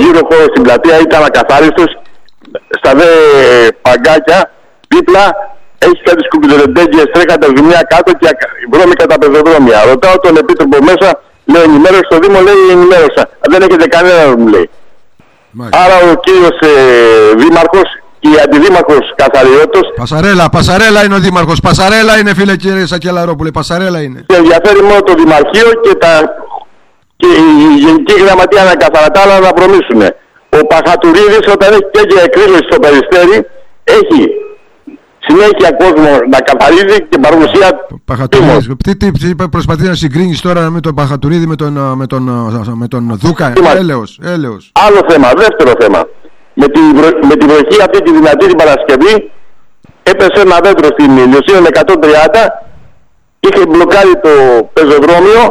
γύρω χώρο στην πλατεία ήταν ακαθάριστος. Στα δε παγκάκια δίπλα έχει κάτι σκουπιδερεντέγγιες, τρέχατε ζουμιά κάτω και βρώμικα τα πεζοδρόμια. Ρωτάω τον επίτροπο μέσα, λέει ενημέρωση στο Δήμο, λέει ενημέρωσα. Δεν έχετε κανένα, μου λέει. Άρα ο κύριος Δήμαρχος και η αντιδήμαρχος Καθαριώτος. Πασαρέλα είναι ο Δήμαρχος. Πασαρέλα είναι, φίλε κύριε Σακελαρόπουλε. Πασαρέλα είναι. Και ενδιαφέρει μόνο το Δημαρχείο και η Γενική Γραμματεία να καθαρατά να προμήσουν. Ο Παχατουρίδης όταν έχει τέτοια εκρήλωση στο Περιστέρι έχει συνέχεια κόσμο να καθαρίζει και παρουσία. Παχατουρίδης. Τι προσπαθεί να συγκρίνει τώρα με τον Παχατουρίδη με τον Δούκα? Έλεος. Άλλο θέμα, δεύτερο θέμα. Με τη βροχή αυτή τη δυνατή την Παρασκευή έπεσε ένα δέντρο στην Ηλιοσίων 130, είχε μπλοκάρει το πεζοδρόμιο.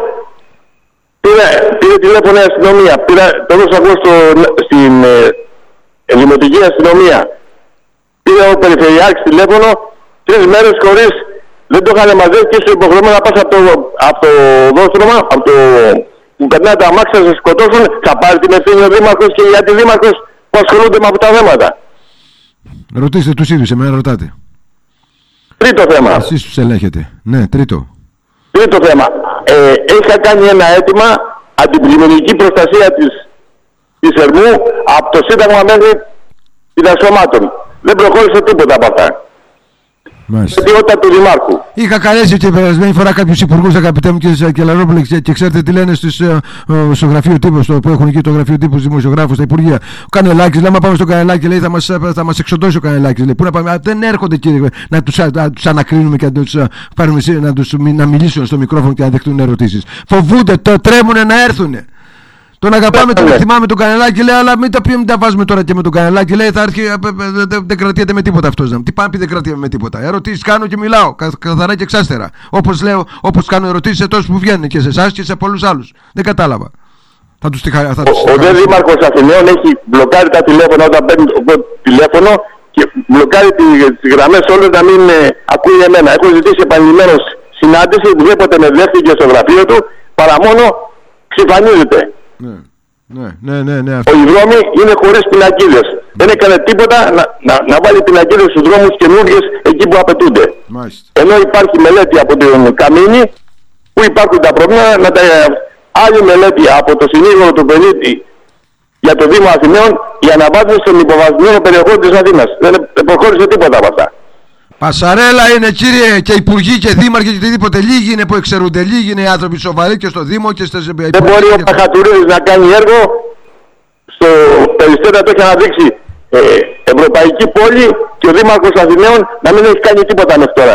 Πήρε τηλέφωνο η αστυνομία. Το έδωσα εγώ στην Δημοτική Αστυνομία. Πήρε ο Περιφερειάρχης τηλέφωνο 3 μέρες χωρίς, δεν το είχαν μαζέψει και είσαι υποχρεωμένο να πας από το δόστρωμα, από το που περνάει τα αμάξια να σε σκοτώσουν. Θα πάρει την ευθύνη ο Δήμαρχος και οι αντιδήμαρχος που ασχολούνται με αυτά τα θέματα. Ρωτήστε τους ίδιους, εμένα ρωτάτε. Τρίτο θέμα. Εσείς τους ελέγχετε. Ναι, τρίτο θέμα. Είχα κάνει ένα αίτημα αντιπλημμυρική προστασία της Ερμού από το Σύνταγμα μέχρι την Ασωμάτων. Δεν προχώρησε τίποτα από αυτά. Μάλιστα. Αιτιότητα του Δημάρχου. Είχα καλέσει και περασμένη φορά κάποιους υπουργούς, αγαπητέ μου κύριε Σακελαρόπουλε, και ξέρετε τι λένε στο γραφείο τύπου, που έχουν εκεί το γραφείο τύπου δημοσιογράφου στα Υπουργεία. Ο Κανελάκης, λέμε πάμε στο Κανελάκη, λέει θα μας εξοντώσει ο Κανελάκης. Λέει, πού να πάμε? Δεν έρχονται κύριε να τους ανακρίνουμε και να μιλήσουν στο μικρόφωνο και να δεχτούν ερωτήσεις. Φοβούνται, τρέμουν να έρθουν. Τον αγαπάμε, τον θυμάμαι τον Κανελάκη, λέει, αλλά μην τα βάζουμε τώρα και με τον Κανελάκη. Λέει, θα έρθει, δεν κρατιέται με τίποτα αυτός. Τι πάει, δεν κρατιέται με τίποτα. Ερωτήσεις κάνω και μιλάω, καθαρά και εξάστερα. Όπως κάνω ερωτήσεις σε τόσους που βγαίνουν και σε εσάς και σε πολλούς άλλους. Δεν κατάλαβα. Ο δε Δήμαρχος Αθηναίων έχει μπλοκάρει τα τηλέφωνα όταν παίρνει το τηλέφωνο και μπλοκάρει τις γραμμές όλες να μην ακούει εμένα. Έχω ζητήσει επανειλημμένως συνάντηση, ουδέποτε με δέχτηκε στο γραφείο του, παρά μόνο ξυφανίζεται. Ναι. Οι δρόμοι είναι χωρίς πινακίδες. Δεν έκανε τίποτα να βάλει πινακίδες στους δρόμους καινούργιες εκεί που απαιτούνται. Μάλιστα. Ενώ υπάρχει μελέτη από τον Καμίνη που υπάρχουν τα προβλήματα, άλλη μελέτη από το συνήγορο του Πελίτη για το Δήμο Αθηναίων για αναβάθμιση των υποβαθμιών περιοχών της Αθήνας. Δεν προχώρησε τίποτα από αυτά. Πασαρέλα είναι κύριε, και υπουργοί και δήμαρχοι και οτιδήποτε. Λίγοι είναι που εξαιρούνται. Λίγοι είναι οι άνθρωποι σοβαροί και στο Δήμο και στις υπουργείες. Δεν μπορεί ο Παχατουρίδης να κάνει έργο. Στο Περιστέρι το έχει αναδείξει ευρωπαϊκή πόλη και ο Δήμαρχος Αθηναίων να μην έχει κάνει τίποτα μέχρι τώρα.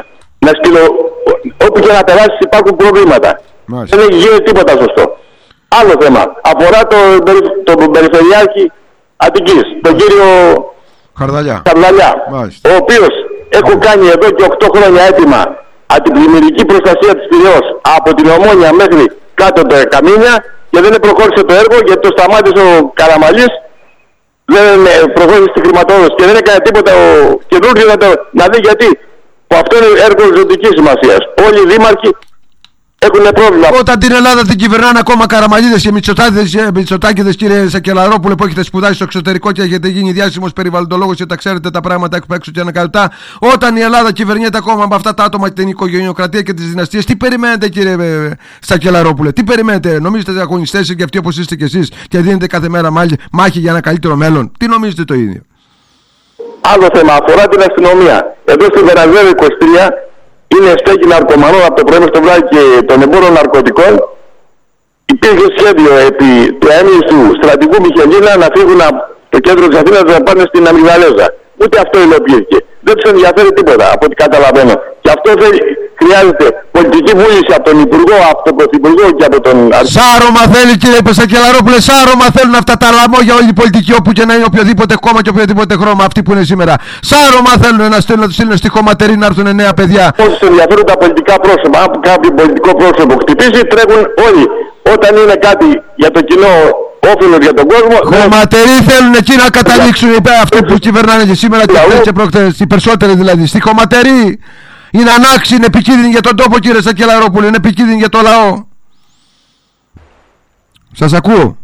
Όπου και να περάσει υπάρχουν προβλήματα. Μάλιστα. Δεν έχει γίνει τίποτα σωστό. Άλλο θέμα. Αφορά τον Περιφερειάρχη Αττικής, τον κύριο Χαρδαλιά. Ο οποίος έχω κάνει εδώ και 8 χρόνια έτοιμα αντιπλημμυρική προστασία της Πειραιώς από την Ομόνια μέχρι κάτω τα Καμίνια και δεν προχώρησε το έργο γιατί το σταμάτησε ο Καραμαλής, δεν προχώρησε στη χρηματοδότηση και δεν έκανε τίποτα ο καινούργιος να δει γιατί. Που αυτό είναι έργο ζωτικής σημασίας. Όλοι οι δήμαρχοι έχουν πρόβλημα. Όταν την Ελλάδα την κυβερνάνε ακόμα Καραμαλίδες και Μητσοτάκηδες, κύριε Σακελαρόπουλε, που έχετε σπουδάσει στο εξωτερικό και έχετε γίνει διάσημος περιβαλλοντολόγος και τα ξέρετε τα πράγματα εκ έξω και ανακαλυπτά. Όταν η Ελλάδα κυβερνιέται ακόμα με αυτά τα άτομα, την οικογενειοκρατία και τις δυναστείες, τι περιμένετε, κύριε Σακελαρόπουλε? Τι περιμένετε? Νομίζετε αγωνιστές και αυτοί όπως είστε κι εσείς και δίνετε κάθε μέρα μάχη για ένα καλύτερο μέλλον? Τι νομίζετε το ίδιο? Άλλο θέμα αφορά την αστυνομία. Εδώ στη Βερανδέδη 23 είναι στέκη ναρκωμανών από το πρωί στο βράδυ και των εμπόρων ναρκωτικών. Υπήρχε σχέδιο επί του αέμνης του στρατηγού Μιχελίνα να φύγουν από το κέντρο της Αθήνας να πάνε στην Αμυγδαλέζα. Ούτε αυτό υλοποιήθηκε. Δεν τους ενδιαφέρει τίποτα από ό,τι καταλαβαίνω. Και αυτό χρειάζεται πολιτική βούληση από τον Υπουργό, από τον Πρωθυπουργό και από τον Αρχηγό. Σάρωμα θέλει, κύριε Σακελαρόπουλε, σάρωμα θέλουν αυτά τα λαμόγια όλοι οι πολιτικοί, όπου και να είναι οποιοδήποτε κόμμα και οποιοδήποτε χρώμα, αυτοί που είναι σήμερα. Σάρωμα θέλουν να στείλουν στη χωματερή να έρθουν νέα παιδιά. Όσοι ενδιαφέρουν τα πολιτικά πρόσωπα, αν κάποιο πολιτικό πρόσωπο χτυπήσει, τρέχουν όλοι. Όταν είναι κάτι για το κοινό όφελος για τον κόσμο. Χωματεροί θέλουν εκεί να καταλήξουν αυτοί που κυβερνάνε και σήμερα και προχτές. Οι περισσότεροι δηλαδή. Στη χωματερή. Είναι ανάξιοι, είναι επικίνδυνοι για τον τόπο, κύριε Σακελαρόπουλε, είναι επικίνδυνοι για το λαό. Σας ακούω.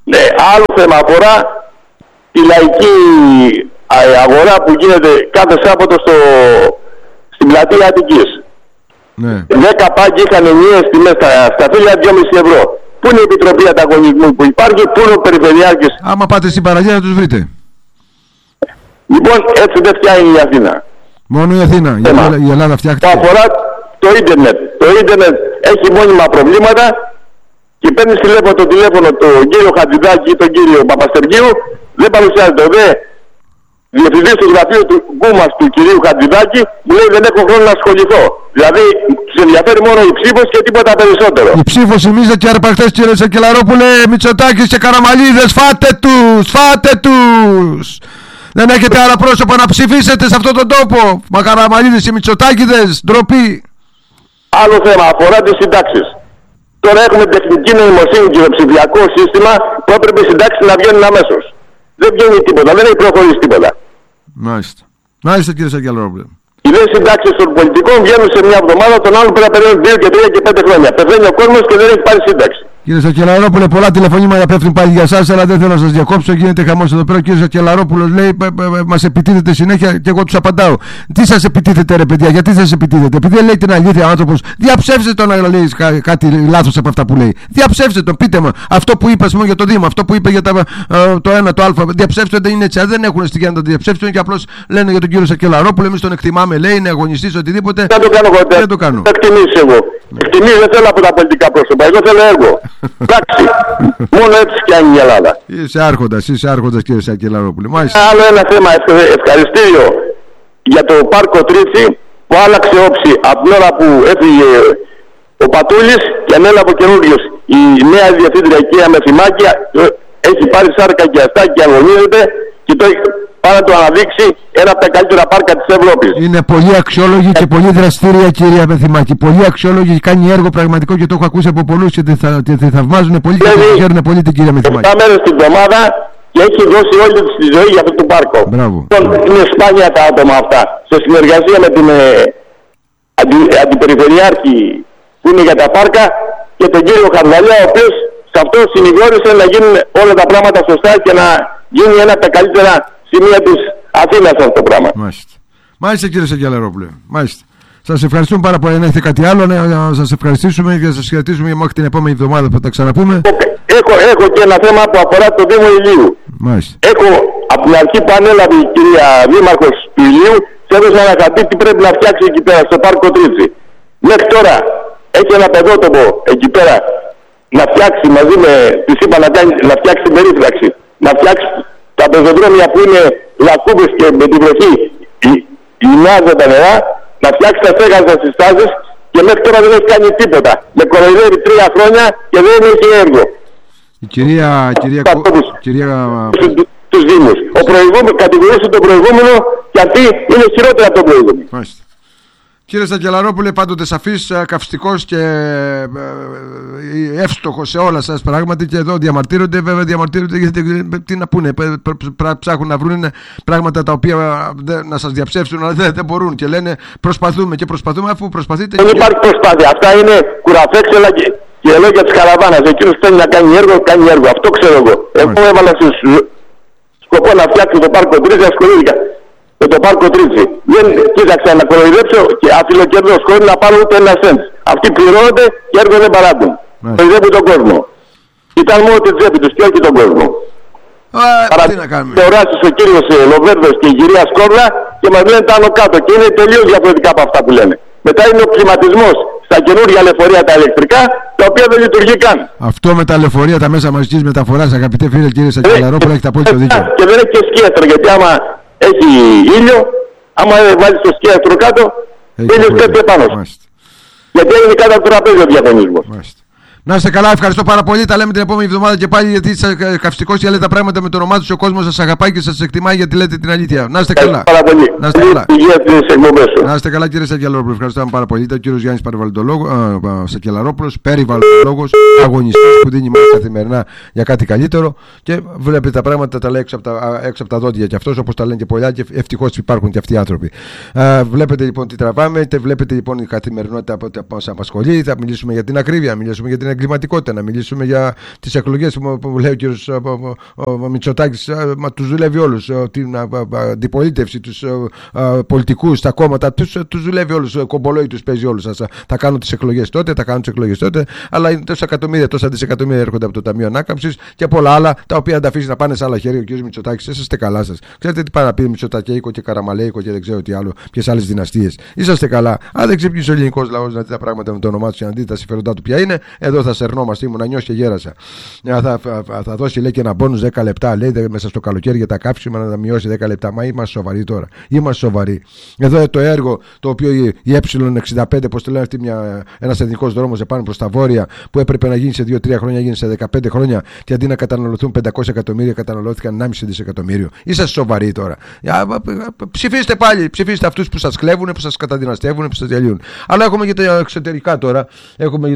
Ναι, άλλο θέμα αφορά τη λαϊκή αγορά που γίνεται κάθε Σάββατο στην πλατεία Αττικής. Ναι. 10 πάγκοι είχαν ενιαίες τιμές στα φύλλα 2,5 ευρώ. Πού είναι η Επιτροπή Ανταγωνισμού που υπάρχει, πού είναι ο Περιφερειάρχης? Άμα πάτε στην παραλία να τους βρείτε. Λοιπόν, έτσι δεν φτιάχνει η Αθήνα. Μόνο η Αθήνα, η Ελλάδα φτιάχτηκε. Που αφορά το ίντερνετ. Το ίντερνετ έχει μόνιμα προβλήματα και παίρνει το τηλέφωνο τον κύριο Χατζηδάκη ή τον κύριο Παπαστεργίου, δεν παρουσιάζεται. Διευθυντής του γραφείου του Γκούμας του κυρίου Χατζηδάκη μου λέει δεν έχω χρόνο να ασχοληθώ. Δηλαδή τους ενδιαφέρει μόνο η ψήφος και τίποτα περισσότερο. Η ψήφος θυμίζεται και αρπακτές, κύριε Σακελαρόπουλε, Μητσοτάκης και Καραμανλίδες, φάτε τους! Δεν έχετε άλλα πρόσωπα να ψηφίσετε σε αυτόν τον τόπο. Μα Καραμανλίδες και Μητσοτάκηδες, ντροπή. Άλλο θέμα αφορά τις συντάξεις. Τώρα έχουμε τεχνική νοημοσύνη και το ψηφιακό σύστημα που έπρεπε οι συντάξεις να βγαίνουν αμέσως. Δεν βγαίνει τίποτα, δεν έχει προχωρήσει τίποτα. Μάλιστα κύριε Σακελαρόπουλε. Οι δε συντάξεις των πολιτικών βγαίνουν σε μια εβδομάδα, τον άλλον πρέπει να περιμένουν 2 και 3 και 5 χρόνια. Πεθαίνει ο κόσμος και δεν έχει πάρει σύνταξη. Κύριε Σακελαρόπουλε, πολλά τηλεφωνήματα πέφτουν πάλι για εσάς, αλλά δεν θέλω να σας διακόψω. Γίνεται χαμός εδώ πέρα. Ο κύριος Σακελαρόπουλος λέει: μας επιτίθεται συνέχεια και εγώ τους απαντάω. Τι σας επιτίθεται, ρε παιδιά, γιατί σας επιτίθεται? Επειδή δεν λέει την αλήθεια ο άνθρωπος, διαψεύστε τον να λέει κάτι λάθος από αυτά που λέει. Διαψεύστε τον, πείτε μου. Αυτό που είπε για το Δήμο, αυτό που είπε για το ένα, το Α, διαψεύστε, δεν είναι έτσι. Δεν έχουν στοιχεία να το διαψεύσουν και απλώς λένε για τον κύριο Σακελαρόπουλο. Εμείς τον εκτιμάμε, λέει, είναι αγωνιστής, οτιδήποτε. Δεν το κάνω εγώ. Δεν το κάνω. Εκτιμήσει εγώ. Εκτιμήσει δεν θέλω από τα πολιτικά πρόσωπα. Εγώ θέλω έργο. Εντάξει. Μόνο έτσι φτιάχνει η Ελλάδα. Είσαι άρχοντας κύριε Σακελαρόπουλε. Άλλο ένα θέμα ευχαριστήριο για το πάρκο Τρίτσι που άλλαξε όψη από την ώρα που έφυγε ο Πατούλης και ανέλαβε ο καινούριος. Η νέα διευθύντρια κυρία Μεθυμάκη έχει πάρει σάρκα και αυτά και αγωνίζεται και το έχει πάει να το αναδείξει ένα από τα καλύτερα πάρκα της Ευρώπης. Είναι πολύ αξιόλογη και πολύ δραστήρια κυρία Μεθυμάκη. Πολύ αξιόλογη και κάνει έργο πραγματικό και το έχω ακούσει από πολλούς και τη θαυμάζουν πολύ και τη χαίρουν πολύ την κυρία Μεθυμάκη. 7 μέρες την εβδομάδα και έχει δώσει όλη τη ζωή για αυτό το πάρκο. Μπράβο. Είναι σπάνια τα άτομα αυτά. Σε συνεργασία με την αντιπεριφερειάρχη που είναι για τα πάρκα και τον κύριο Χαρδαλιά, ο οποίος σε αυτό συνηγόρησε να γίνουν όλα τα πράγματα σωστά και να γίνει ένα από τα καλύτερα σημεία της Αθήνας αυτό το πράγμα. Μάλιστα κύριε Σακελαρόπουλε. Μάλιστα. Σας ευχαριστούμε πάρα πολύ. Αν έχετε κάτι άλλο να σας ευχαριστήσουμε και να σας χαιρετήσουμε μέχρι την επόμενη εβδομάδα που θα τα ξαναπούμε. Έχω και ένα θέμα που αφορά το Δήμο Ηλίου. Μάλιστα. Έχω από την αρχή που ανέλαβε η κυρία Δήμαρχος του Ηλίου, σε έδωσα να χαρτί τι πρέπει να φτιάξει εκεί πέρα στο πάρκο Τρίτσι. Μέχρι τώρα έχει ένα παιδότοπο εκεί πέρα να φτιάξει μαζί με, της είπα να φτιάξει την περίφραξη, να φτιάξει τα πεζοδρόμια που είναι λακκούβες και με την βροχή λιμνάζουν τα νερά, να φτιάξει τα στέγαστα στις στάσεις και μέχρι τώρα δεν έχει κάνει τίποτα. Με κοροϊδεύει 3 χρόνια και δεν έχει έργο. Η κυρία τους Δήμους. Ο προηγούμενος κατηγορούσε τον προηγούμενο και αυτοί είναι χειρότερα από τον προηγούμενο. Μάλιστα. Κύριε Σακελαρόπουλε, πάντοτε σαφής, καυστικός και εύστοχος σε όλα σας πράγματι και εδώ διαμαρτύρονται, βέβαια διαμαρτύρονται γιατί τι να πούνε, ψάχνουν να βρουν πράγματα τα οποία να σας διαψεύσουν αλλά δεν μπορούν και λένε προσπαθούμε και προσπαθούμε αφού προσπαθείτε. Δεν υπάρχει προσπάθεια, αυτά είναι κουραφέξελα και λόγια της καραβάνας, εκείνος θέλει να κάνει έργο, αυτό ξέρω εγώ. Εγώ έβαλα σκοπό να φτιάξω το πάρκο Τρίτσι, ασχολήθηκα με το πάρκο Τρίτσι. Δεν κοίταξα να κοροϊδέψω και αφιλοκερδός χωρίς να πάρω ούτε ένα σέντ. Αυτοί πληρώνονται και έργο δεν παράγουν. Κοροϊδεύουν τον κόσμο. Ήταν μόνο την τσέπη τους και όχι τον κόσμο. Τι να κάνουμε. Θεοράσεις ο κύριος Λοβέρδος και η κυρία Σκόρλα και μας λένε τα άνω κάτω και είναι τελείως διαφορετικά από αυτά που λένε. Μετά είναι ο κλιματισμός στα καινούργια λεωφορεία τα ηλεκτρικά, τα οποία δεν λειτουργεί καν. Αυτό με τα λεωφορεία, τα μέσα μαζικής μεταφοράς, αγαπητέ φίλε κύριε Σακελαρόπουλο, έχετε απόλυτο δίκιο. Και δεν έχει και σκίαστρο, γιατί άμα έχει ήλιο, άμα βάλεις το σκίαστρο κάτω, ήλιος πέφτει επάνω σου. Γιατί έγινε κάτω από το τραπέζι ο διαγωνισμός. Να είστε καλά, ευχαριστώ πάρα πολύ. Τα λέμε την επόμενη εβδομάδα και πάλι γιατί είσαι καυστικός και λέτε τα πράγματα με το όνομά του. Ο κόσμος σας αγαπάει και σας εκτιμάει γιατί λέτε την αλήθεια. Να είστε καλά. Να είστε καλά. Να είστε καλά, κύριε Σακελαρόπουλο. Ευχαριστώ πάρα πολύ. Ήταν ο κύριος Γιάννης Σακελαρόπουλος, περιβαλλοντολόγος, αγωνιστής που δίνει μάχη καθημερινά για κάτι καλύτερο. Και βλέπετε τα πράγματα τα λέει έξω από τα δόντια και αυτός όπως τα λένε και πολλά και ευτυχώς υπάρχουν και αυτοί οι άνθρωποι. Βλέπετε λοιπόν τι τραβάμε, βλέπετε λοιπόν η καθημερινότητα που μας απασχολεί. Θα μιλήσουμε για την ακρίβεια, μιλήσουμε για την εγκληματικότητα, να μιλήσουμε για τις εκλογές που λέει ο κύριος Μητσοτάκης. Μα τους δουλεύει όλους. Την αντιπολίτευση, τους πολιτικούς, τα κόμματα, τους δουλεύει όλους. Κομπολόι τους παίζει όλους. Θα κάνουν τις εκλογές τότε, αλλά τόσα εκατομμύρια, τόσα δισεκατομμύρια έρχονται από το Ταμείο Ανάκαμψης και πολλά άλλα, τα οποία αν τα αφήσει να πάνε σε άλλα χέρια ο κύριος Μητσοτάκης. Είσαστε καλά σας. Ξέρετε τι πάει να πει Μητσοτακέικο και Καραμαλέικο και δεν ξέρω τι άλλο, ποιες άλλες δυναστείες. Είσαστε καλά. Αν δεν ξυπνήσει ο ελληνικός λαός να δει τα πράγματα με το όνομά του και να δει τα συμφέροντά του ποια είναι, εδώ θα σερνόμαστε. Ήμουν νιώσει και γέρασα. Θα δώσει λέει και ένα μπόνους 10 λεπτά, λέει μέσα στο καλοκαίρι για τα κάψιμα να τα μειώσει 10 λεπτά. Μα είμαστε σοβαροί τώρα. Είμαστε σοβαροί. Εδώ το έργο το οποίο η Ε65, πώς το λένε αυτή, ένας εθνικός δρόμος επάνω προς τα βόρεια, που έπρεπε να γίνει σε 2-3 χρόνια, γίνει σε 15 χρόνια και αντί να καταναλωθούν 500 εκατομμύρια, καταναλώθηκαν 1,5 δισεκατομμύριο. Είσαστε σοβαροί τώρα. Ψηφίστε πάλι. Ψηφίστε αυτούς που σας κλέβουν, που σας καταδυναστεύουν, που σας διαλύουν. Αλλά έχουμε και τα εξωτερικά τώρα. Έχουμε και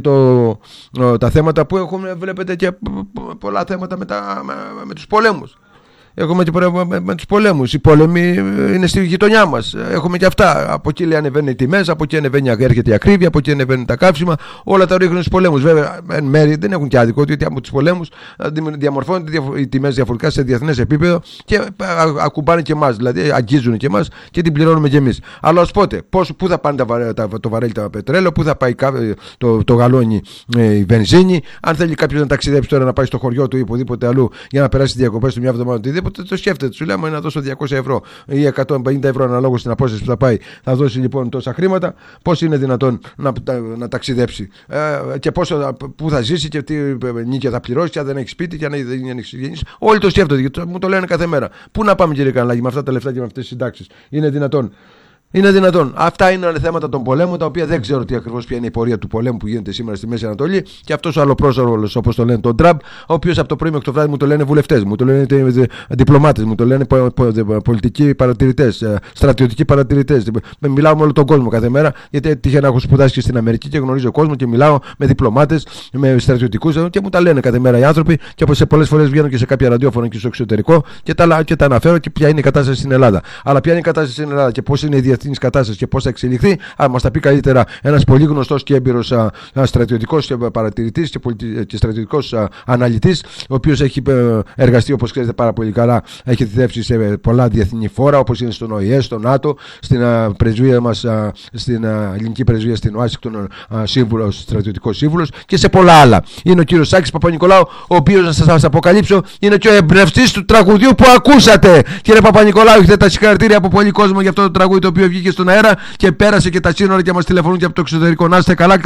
τα θέματα που έχουμε, βλέπετε, και πολλά θέματα με τους πολέμους. Έχουμε και με τους πολέμους. Οι πόλεμοι είναι στη γειτονιά μας. Έχουμε και αυτά. Από εκεί λέει ανεβαίνουν οι τιμές, από εκεί έρχεται η ακρίβεια, από εκεί ανεβαίνουν τα καύσιμα. Όλα τα ρίχνουν στους πολέμους. Βέβαια, εν μέρει δεν έχουν και άδικο, γιατί από τους πολέμους διαμορφώνονται οι τιμές διαφορετικά σε διεθνές επίπεδο και ακουμπάνε και εμάς. Δηλαδή, αγγίζουν και εμάς και την πληρώνουμε και εμείς. Αλλά ως πότε, πού θα πάνε το βαρέλι το πετρέλαιο, πού θα πάει το γαλόνι η βενζίνη, αν θέλει κάποιος να ταξιδέψει τώρα να πάει στο χωριό του ή οπουδήποτε αλλού για να περάσει διακοπές του μια εβδομάδα. Το σκέφτεται, σου λέμε να δώσω 200 ευρώ ή 150 ευρώ αναλόγως στην απόσταση που θα πάει. Θα δώσει λοιπόν τόσα χρήματα. Πώς είναι δυνατόν να ταξιδέψει και πού θα ζήσει και τι νίκη θα πληρώσει, και αν δεν έχει σπίτι, και αν δεν έχει συγγενείς. Όλοι το σκέφτονται, μου το λένε κάθε μέρα. Πού να πάμε, κύριε Κανελάκη, με αυτά τα λεφτά και με αυτές τις συντάξεις? Είναι δυνατόν? Είναι δυνατόν? Αυτά είναι θέματα των πολέμων, τα οποία δεν ξέρω τι ακριβώς ποια είναι η πορεία του πολέμου που γίνεται σήμερα στη Μέση Ανατολή. Και αυτός ο αλλοπρόσωπος, όπως το λένε, τον Τραμπ, ο οποίος από το πρωί μέχρι το βράδυ μου το λένε βουλευτές, μου το λένε διπλωμάτες, μου το λένε πολιτικοί παρατηρητές, στρατιωτικοί παρατηρητές. Μιλάω με όλο τον κόσμο κάθε μέρα, γιατί τυχαία να έχω σπουδάσει και στην Αμερική και γνωρίζω κόσμο και μιλάω με διπλωμάτες, με στρατιωτικούς και μου τα λένε κάθε μέρα οι άνθρωποι. Και όπως πολλές φορές βγαίνω και σε κάποια ραδιόφωνα και στο εξωτερικό και τα αναφέρω και ποια είναι η κατάσταση στην Ελλάδα. Αλλά ποια είναι η κατάσταση στην Ελλάδα και πώς είναι η διεθνής κατάσταση και πώς θα εξελιχθεί, μας τα πει καλύτερα ένας πολύ γνωστός και έμπειρος στρατιωτικός παρατηρητής και στρατιωτικός αναλυτής, ο οποίος έχει εργαστεί, όπως ξέρετε πάρα πολύ καλά, έχει θητεύσει σε πολλά διεθνή φόρα, όπως είναι στον ΟΗΕ, στο ΝΑΤΟ, στην πρεσβεία μας, στην ελληνική πρεσβεία στην Ουάσιγκτον, στρατιωτικός σύμβουλος, και σε πολλά άλλα. Είναι ο κύριος Σάκης Παπα-Νικολάου, ο οποίος, να σας αποκαλύψω, είναι και ο εμπνευστής του τραγουδιού που ακούσατε. Κύριε Παπα-Νικολάου, έχετε τα συγχαρητήρια από πολύ κόσμο για αυτό το τραγούδι, το οποίο βγήκε στον αέρα και πέρασε και τα σύνορα και μας τηλεφωνούν και από το εξωτερικό. Να είστε καλά,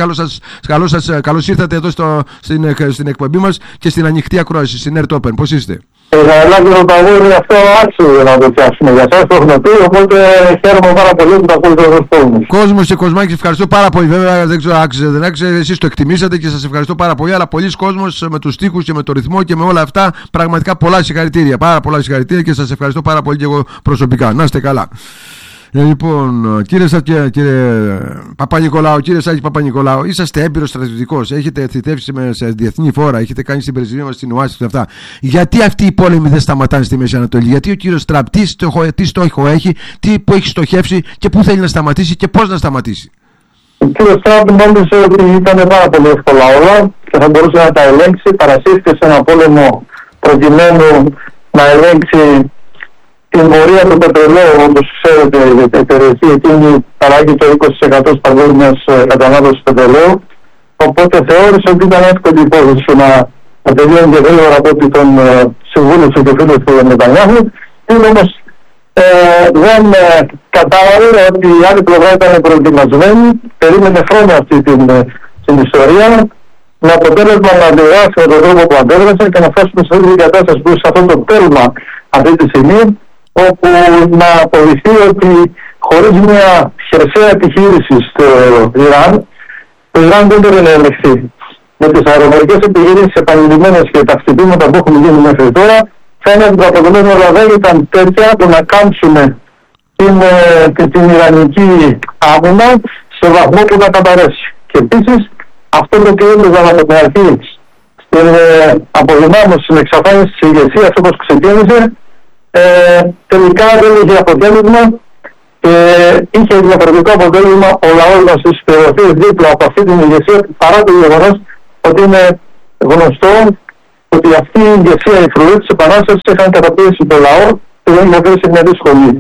καλώς ήρθατε εδώ στην εκπομπή μας και στην ανοιχτή ακρόαση, στην Air Open. Πώς είστε? Ελάχιστο το τραγούδι αυτό άξιζε να το πιάσουμε για εσάς, το έχουμε πει, οπότε χαίρομαι πάρα πολύ που το ακούτε εδώ στον κόσμο. Κόσμος και κοσμάκης, ευχαριστώ πάρα πολύ. Βέβαια δεν ξέρω άξιζε, δεν άξιζε, εσείς το εκτιμήσατε και σας ευχαριστώ πάρα πολύ. Αλλά πολλοί κόσμος με τους στίχους και με το ρυθμό και με όλα αυτά, πραγματικά πολλά συγχαρητήρια. Πάρα πολλά συγχαρητήρια και σας ευχαριστώ πάρα πολύ και εγώ προσωπικά. Να είστε καλά. Λοιπόν, κύριε Παπα-Νικολάου, κύριε Σάκη Παπα-Νικολάου, είσαστε έμπειρος στρατιωτικός, έχετε θητεύσει σε διεθνή φόρα, έχετε κάνει στην πρεσβεία μας στην Ουάσιγκτον αυτά. Γιατί αυτοί οι πόλεμοι δεν σταματάνε στη Μέση Ανατολή? Γιατί ο κύριος Τραμπ τι στόχο έχει, που έχει στοχεύσει και πού θέλει να σταματήσει και πώς να σταματήσει? Ο κύριος Τραμπ νόμιζε ότι ήταν πάρα πολύ εύκολα όλα και θα μπορούσε να τα ελέγξει. Παρασύρθηκε σε ένα πόλεμο προκειμένου να ελέγξει την πορεία του πετρελαίου. Όπως ξέρετε, η περιοχή εκείνη παράγει το 20% της παγκόσμιας κατανάλωσης πετρελαίου. Οπότε θεώρησε ότι ήταν εύκολη υπόθεση να τελειώνει και γρήγορα από ότι τον συμβούλευσε και φίλος του Νετανιάχου. Όμως δεν κατάλαβε ότι η άλλη πλευρά ήταν προετοιμασμένη, περίμενε χρόνια αυτή την ιστορία, με αποτέλεσμα να αντιδράσει με τον τρόπο που αντέδρασε και να φτάσουμε σε αυτή την κατάσταση που σε αυτό το τέλμα αυτή τη στιγμή, όπου να αποδειχθεί ότι χωρίς μια χερσαία επιχείρηση στο Ιράν, το Ιράν δεν μπορεί να ελεγχθεί. Με τις αεροπορικές επιχειρήσεις επανειλημμένες και τα χτυπήματα που έχουν γίνει μέχρι τώρα, φαίνεται ότι τα αποτελέσματα δεν ήταν τέτοια που να κάμψουμε την Ιρανική άμυνα σε βαθμό που να καταρρεύσει. Και επίσης, αυτό το οποίο έλεγαν από την αρχή στην αποδυνάμωση, στην εξαφάνιση της ηγεσίας όπως ξεκίνησε, τελικά δεν είχε αποτέλεσμα και είχε διαφορετικό αποτέλεσμα ο λαός μας στις περιοχές δίπλα από αυτή την ηγεσία, παρά το γεγονός ότι είναι γνωστό ότι αυτή η ηγεσία, οι φρουροί της Επανάστασης είχαν καταπίεσει το λαό και δεν είχαν βρει σε μια δύσκολη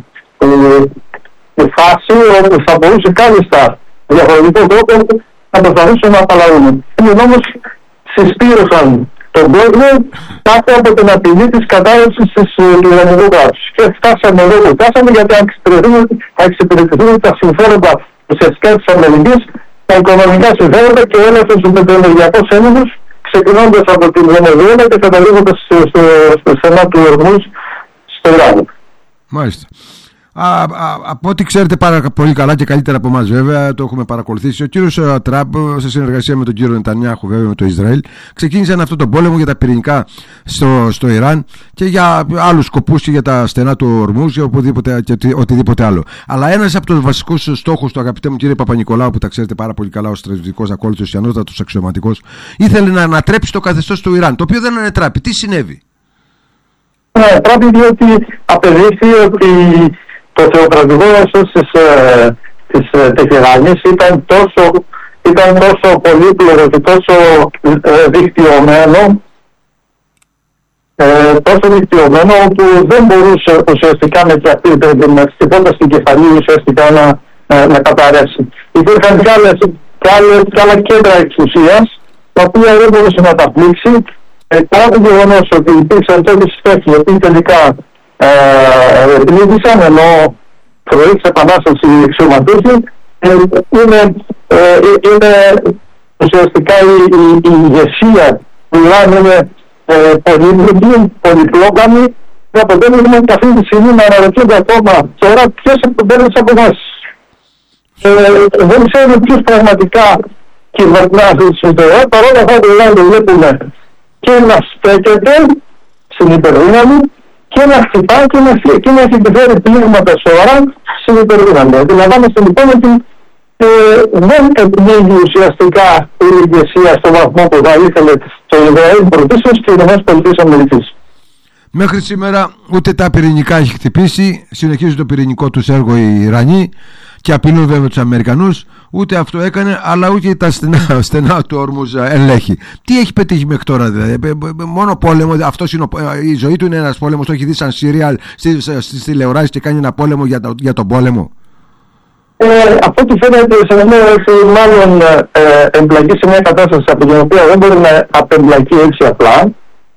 φάση όπου θα μπορούσε κάλλιστα διαφορετικό τρόπο να προσπαθήσουν να απαλλαγούν. Όμως συσπήρωσαν τον κόσμο κάτω από την απειλή της κατάρρευσης του Ιρανικού κράτους. Και φτάσαμε εδώ που φτάσαμε, γιατί θα εξυπηρετηθούν τα συμφέροντα ουσιαστικά της Αμερικής, τα οικονομικά συμφέροντα και ο έλεγχος με το ενεργειακό ένοχος, ξεκινώντας από την Βενεζουέλα και καταλήγοντας στο στενά του Ορμούζ στο Ιράν. Μάλιστα. Από ό,τι ξέρετε πάρα πολύ καλά και καλύτερα από εμάς, βέβαια, το έχουμε παρακολουθήσει. Ο κύριος Τραμπ, σε συνεργασία με τον κύριο Νετανιάχου, βέβαια, με το Ισραήλ, ξεκίνησαν αυτόν τον πόλεμο για τα πυρηνικά στο Ιράν και για άλλους σκοπούς και για τα στενά του Ορμούζ και οτιδήποτε άλλο. Αλλά ένας από τους βασικούς στόχους του, αγαπητέ μου κύριε Παπα-Νικολάου, που τα ξέρετε πάρα πολύ καλά ως στρατιωτικός ακόλουθος και ανώτατος αξιωματικός, ήθελε να ανατρέψει το καθεστώς του Ιράν, το οποίο δεν ανατράπει. Τι συνέβη? Πρέπει διότι απεδείχθη ότι το θεοκρατικό έσος της Τεχεράνης ήταν τόσο πολύπλοκο και τόσο δικτυωμένο, όπου δεν μπορούσε ουσιαστικά με τίποτα στην κεφαλή ουσιαστικά να καταρρεύσει. Υπήρχαν και άλλα κέντρα εξουσίας, τα οποία δεν μπορούσε να τα πλήξει, παρά το γεγονός ότι υπήρξαν τέτοιες στόχοι, οι οποίοι τελικά πλήγησαν, ενώ φρουροί της Επανάστασης οι αξιωματούχοι, είναι ουσιαστικά η ηγεσία του Ιράν είναι πολύπλοκη, πολυπλόκαμη, και αποτέλεσμα και αυτή τη στιγμή να αναρωτιούνται ακόμα τώρα ποιες παίρνουν τις αποφάσεις. Δεν ξέρουμε ποιος πραγματικά κυβερνά αυτή τη στιγμή. Παρόλα αυτά το Ιράν το βλέπουμε και να στέκεται στην υπερδύναμη και να χτυπάει και να έχει επιφέρει πλήγματα σοβαρά στην υπερδύναμη. Αντιλαμβάνεστε λοιπόν ότι δεν επιλέγει ουσιαστικά η ηγεσία στον βαθμό που θα ήθελε το Ισραήλ πρωτίστως και οι ΗΠΑ. Μέχρι σήμερα ούτε τα πυρηνικά έχει χτυπήσει, συνεχίζει το πυρηνικό τους έργο οι Ιρανοί και απειλούν βέβαια τους Αμερικανούς. Ούτε αυτό έκανε, αλλά ούτε τα στενά του Ορμούζ ελέγχει. Τι έχει πετύχει μέχρι τώρα, δηλαδή? Μόνο πόλεμο. Αυτός είναι η ζωή του είναι ένας πόλεμος. Το έχει δει σαν σύριαλ στις τηλεοράσεις και κάνει ένα πόλεμο για τον πόλεμο. Αυτό που φαίνεται σε ένα μάλλον εμπλακεί σε μια κατάσταση από την οποία δεν μπορεί να απεμπλακεί έτσι απλά.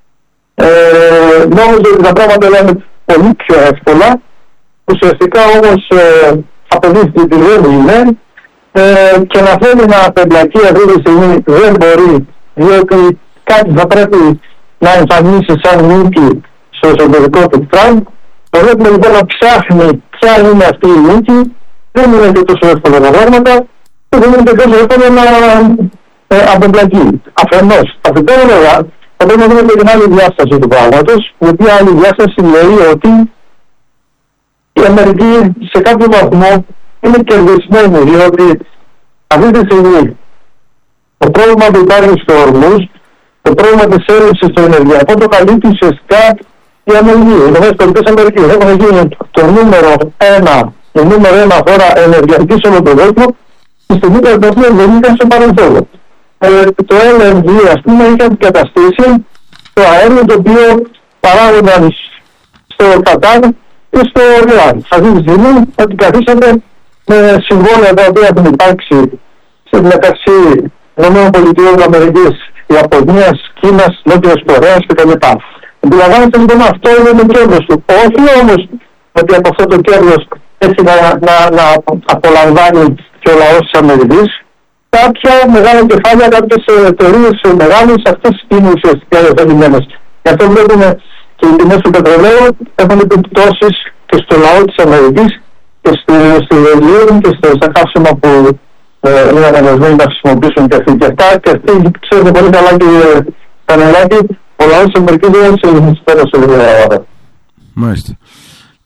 Νόμιζα ότι τα πράγματα είναι πολύ πιο εύκολα. Ουσιαστικά όμως αποδείχθηκε ότι δεν είναι, και να θέλει να απεμπλακεί αυτή τη στιγμή δεν μπορεί, διότι κάτι θα πρέπει να εμφανίσει σαν νίκη στο εσωτερικό του Τραμπ. Το βλέπουμε λοιπόν να ψάχνει ποια είναι αυτή η νίκη. Δεν είναι και τόσο εύκολα τα πράγματα και δεν είναι και τόσο εύκολο να απεμπλακεί. Αφενός, αφετέρου θα πρέπει να δούμε και την άλλη διάσταση του πράγματος, η οποία άλλη διάσταση λέει ότι η Αμερική σε κάποιο βαθμό είναι κερδισμένη, διότι αυτή τη στιγμή το πρόβλημα που υπάρχει στο Ορμούζ, το πρόβλημα της έλλειψης του ενεργειακού, το καλύπτει ουσιαστικά η Αμερική. Οι ΗΠΑ έχουν γίνει το νούμερο ένα χώρα ενεργειακή σε όλο τον κόσμο, τη στιγμή που δεν ήταν στο παρελθόν. Το LNG, ας πούμε, είχε αντικαταστήσει το αέριο το οποίο παράγονταν στο Κατάρ και στο Ιράν. Αυτή τη στιγμή αντικαθίσαμε με συμβόλαια τα οποία έχουν υπάρξει μεταξύ ΗΠΑ, Ιαπωνίας, Κίνας, Νότιας Κορέας κτλ. Αντιλαμβάνεστε λοιπόν αυτό είναι το κέρδος του. Όχι όμως ότι από αυτό το κέρδος έτσι να απολαμβάνει και ο λαός της Αμερικής. Κάποια μεγάλα κεφάλια, κάποιες εταιρείες μεγάλες, αυτές είναι ουσιαστικά διαθετημένες. Γι' αυτό βλέπουμε και οι τιμές του πετρελαίου έχουν επιπτώσεις και στο λαό της Αμερικής και στη Βελγίου και στα καύσιμα που είναι αναγκασμένοι να χρησιμοποιήσουν και αυτοί. Και αυτά και αυτοί ξέρετε πολύ καλά και Πανελάκη, ο λαός της Αμερικής δεν έχει πέρα σε λίγα ώρα. Μάλιστα.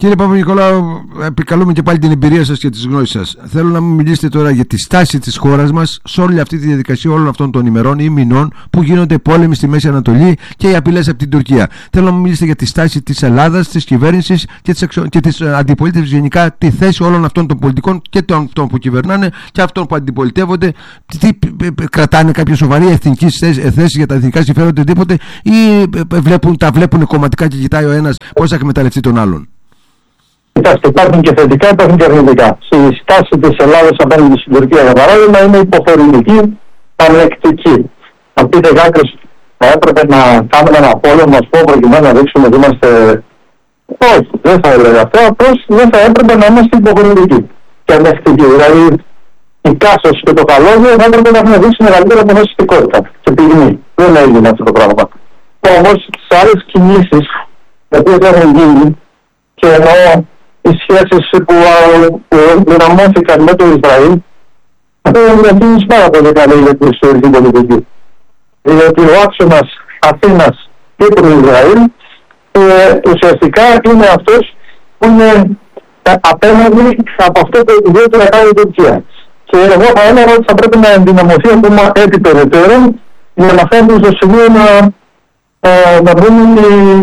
Κύριε Παπα-Νικολάου, επικαλούμε και πάλι την εμπειρία σας και τις γνώσεις σας. Θέλω να μου μιλήσετε τώρα για τη στάση της χώρας μας σε όλη αυτή τη διαδικασία όλων αυτών των ημερών ή μηνών που γίνονται πόλεμοι στη Μέση Ανατολή και οι απειλές από την Τουρκία. Θέλω να μου μιλήσετε για τη στάση της Ελλάδας, της κυβέρνησης και της αντιπολίτευσης γενικά, τη θέση όλων αυτών των πολιτικών και των αυτών που κυβερνάνε και αυτών που αντιπολιτεύονται. Τι κρατάνε κάποια σοβαρή εθνική θέση για τα εθνικά συμφέροντα, οτιδήποτε, ή τα βλέπουν κομματικά και κοιτάει ο ένας πώς θα εκμεταλλευτεί τον άλλον? Κοιτάξτε, υπάρχουν και θετικά, υπάρχουν και αρνητικά. Στη στάση της Ελλάδας απέναντι στην Τουρκία, για παράδειγμα, είναι υποθορητική, πανεκτική. Αν πείτε κάποιος, θα έπρεπε να κάνουμε ένα πόλεμο, προκειμένου να δείξουμε ότι είμαστε. Όχι, δεν θα έλεγα αυτό. Απλώς δεν θα έπρεπε να είμαστε υποθορητικοί και ανεκτικοί. Δηλαδή, η Κάσος και το Καλόγιο θα έπρεπε να έχουν δείξει μεγαλύτερη αποφασιστικότητα και πυγμή. Δεν έγινε αυτό το πράγμα. Όμως, σε άλλες κινήσεις, οι οποίες έχουν γίνει, και εννοώ οι σχέσεις που δυναμώθηκαν με το Ισραήλ, έχουν διαφύγει πάρα πολύ καλή για την ιστορική πολιτική. Διότι ο άξονας Αθήνας Κύπρου-Ισραήλ ουσιαστικά είναι αυτός που είναι απέναντι από αυτό το ιδιαίτερα κάνει η Τουρκία. Και εγώ θα έλεγα ότι θα πρέπει να ενδυναμωθεί ακόμα έτσι περαιτέρω για να φέρνει στο σημείο να μπουν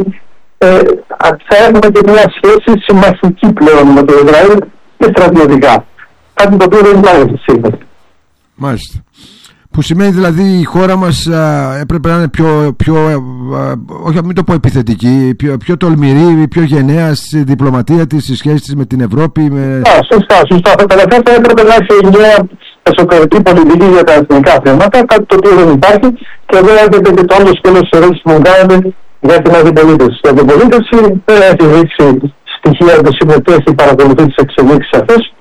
θα έχουμε και μια σχέση συμμαχική πλέον με το Ισραήλ και στρατιωτικά. Κάτι το οποίο δεν υπάρχει σήμερα. Μάλιστα. Που σημαίνει δηλαδή η χώρα μας έπρεπε να είναι πιο όχι μην το πω επιθετική, πιο τολμηρή, πιο γενναία στη διπλωματία της, στις σχέσεις της με την Ευρώπη. Σωστά. Καταρχάς θα έπρεπε να έχει μια εσωτερική πολιτική για τα εθνικά θέματα, κάτι το οποίο δεν υπάρχει, και εδώ έρχεται και το άλλο σκέλος της ερώτησης που μου κάνετε για την αντιπολίτευση. Η αντιπολίτευση δεν έχει δείξει στοιχεία που συμμετέχει, παρακολουθεί τις εξελίξεις αυτές.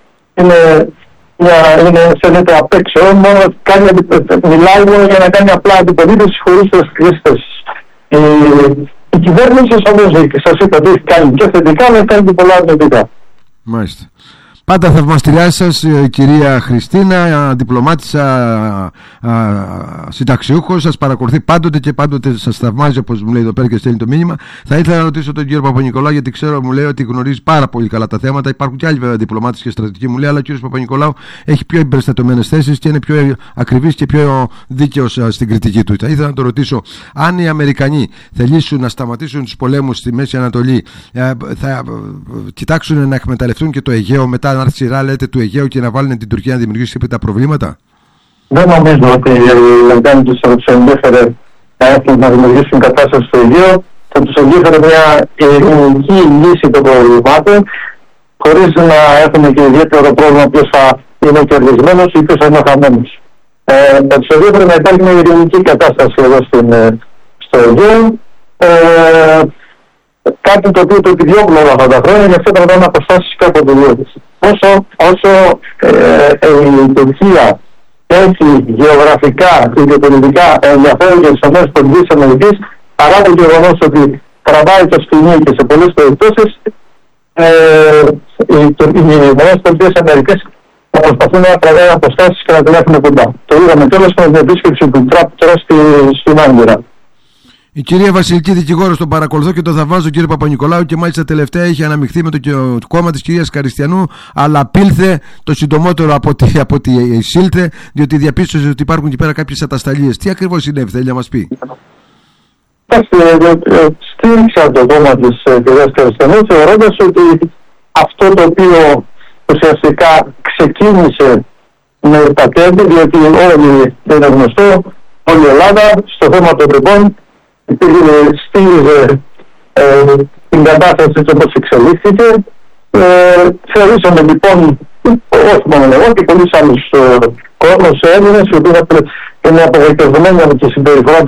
Φαίνεται απ' έξω, μιλάει μόνο για να κάνει απλά αντιπολίτευση χωρίς θεσμικές θέσεις. Η κυβέρνηση, όπως σας είπα, ότι έχει κάνει και θετικά, αλλά έχει κάνει και πολλά αρνητικά. Μάλιστα. Πάντα θαυμαστηριά σας, κυρία Χριστίνα, διπλωμάτισσα, συνταξιούχος, σας παρακολουθεί πάντοτε και πάντοτε σας θαυμάζει, όπως μου λέει εδώ πέρα και στέλνει το μήνυμα. Θα ήθελα να ρωτήσω τον κύριο Παπα-Νικολάου, γιατί ξέρω, μου λέει ότι γνωρίζει πάρα πολύ καλά τα θέματα. Υπάρχουν και άλλοι βέβαια διπλωμάτες και στρατιωτικοί, μου λέει, αλλά ο κύριος Παπα-Νικολάου έχει πιο εμπεριστατωμένες θέσεις και είναι πιο ακριβής και πιο δίκαιος στην κριτική του. Θα ήθελα να το ρωτήσω, αν οι Αμερικανοί θελήσουν να σταματήσουν τους πολέμους στη Μέση Ανατολή, θα κοιτάξουν να εκμεταλλευτούν και το Αιγαίο μετά, να έρθει σειρά, λέτε, του Αιγαίου και να βάλουν την Τουρκία να δημιουργήσει τα προβλήματα? Δεν νομίζω ότι οι Αμερικάνοι τους ενδιαφέρει να έρθουν να δημιουργήσουν κατάσταση στο Αιγαίο. Θα τους ενδιαφέρει μια ειρηνική λύση των προβλημάτων, χωρίς να έχουν και ιδιαίτερο πρόβλημα ποιος θα είναι κερδισμένος ή ποιος θα είναι χαμένος. Θα τους ενδιαφέρει να υπάρχει μια ειρηνική κατάσταση εδώ στο Αιγαίο. Κάτι το οποίο το επιδιώκουμε όλα αυτά τα χρόνια, γι' αυτό πρέπει να αποστάσεις και από το διόντες. Όσο η Τουρκία έχει γεωγραφικά και γεωπολιτικά ενδιαφέρον για τις ΗΠΑ, παρά το γεγονός ότι τραβάει το σκηνή και σε πολλές περιπτώσεις οι ΗΠΑ θα προσπαθούν να τραβάει αποστάσεις και να την έχουν κοντά. Το είδαμε κιόλας με την επίσκεψη του Τραμπ τώρα στην Άγκυρα. Η κυρία Βασιλική, δικηγόρος, τον παρακολουθώ και τον θαυμάζω, τον κύριο Παπα-Νικολάου, και μάλιστα τελευταία είχε αναμειχθεί με το κόμμα της κυρίας Καριστιανού, αλλά απήλθε το συντομότερο από ό,τι εισήλθε, διότι διαπίστωσε ότι υπάρχουν εκεί πέρα κάποιες ατασταλίες. Τι ακριβώς συνέβη, θέλει να μας πει? Στήριξα το κόμμα της κυρίας Καριστιανού, θεωρώντας ότι αυτό το οποίο ουσιαστικά ξεκίνησε με τα κέρδη, διότι όλοι δεν είναι γνωστό, όλη η Ελλάδα στο θέμα των ρηπών στήριζε την κατάσταση όπως εξελίχθηκε. Θεωρήσαμε λοιπόν, όχι μόνο εγώ και πολλοί άλλους κόσμος, Έλληνες, οι οποίοι είναι απογοητευμένοι από τη συμπεριφορά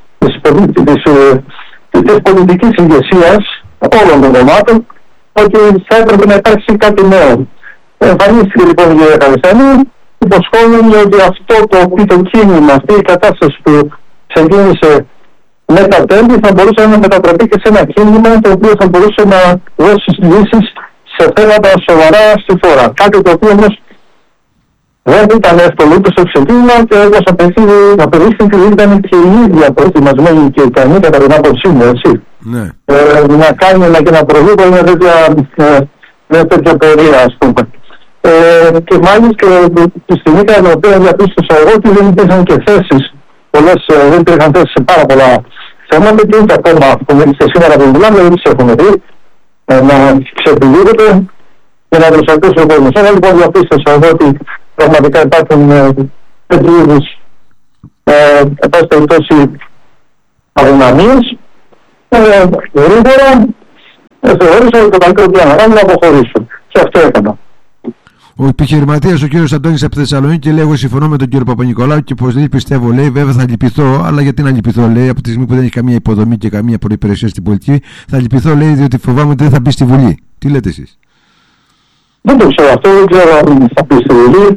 της πολιτικής ηγεσίας όλων των κομμάτων, ότι θα έπρεπε να υπάρξει κάτι νέο. Εμφανίστηκε λοιπόν η κυρία Καριστιανού, υποσχόμενοι ότι αυτό το κίνημα, αυτή η κατάσταση που ξεκίνησε με τα τέλη θα μπορούσε να μετατραπεί και σε ένα κίνημα το οποίο θα μπορούσε να δώσει λύσεις σε θέματα σοβαρά στη χώρα. Κάτι το οποίο όμως Δεν ήταν εύκολο ούτε στο ξεκίνημα και όπως απεδείχθηκε ήταν και η ίδια προετοιμασμένη και ικανή κατά την άποψή μου, έτσι. Ναι. Να κάνει και να προβεί μια τέτοια πορεία, ας πούμε. Και μάλιστα τη στιγμή κατά την οποία διαπίστωσα εγώ ότι δεν υπήρχαν και θέσεις. Δεν υπήρχαν θέσεις σε πάρα πολλά θέματα και ούτε ακόμα σήμερα που μιλάμε δεν τις έχουμε δει να ξεπηδίγονται και να προσαρτήσει ο κόσμος. Άρα λοιπόν διαπίστωσα εγώ ότι πραγματικά υπάρχουν τέτοιου είδους εν πάση περιπτώσει αδυναμίες. Γρήγορα θεωρήσα ότι το καλύτερο πλάνο να αποχωρήσω. Και αυτό έκανα. Ο επιχειρηματίας ο κύριος Αντώνης από τη Θεσσαλονίκη λέει: εγώ συμφωνώ με τον κύριο Παπα-Νικολάου και πως λέει πιστεύω, λέει, βέβαια θα λυπηθώ, αλλά γιατί να λυπηθώ, λέει, από τη στιγμή που δεν έχει καμία υποδομή και καμία προϋπηρεσία στην πολιτική, θα λυπηθώ, λέει, διότι φοβάμαι ότι δεν θα μπει στη Βουλή. Τι λέτε εσείς? Δεν το ξέρω αυτό, δεν ξέρω αν θα μπει στη Βουλή.